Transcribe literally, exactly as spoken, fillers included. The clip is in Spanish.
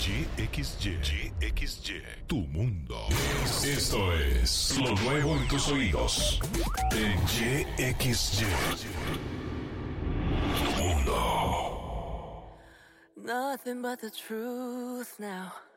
Y X Y. Y X Y. Tu mundo. Esto es lo nuevo en tus oídos. En Y X Y. Tu mundo. Nothing but the truth now.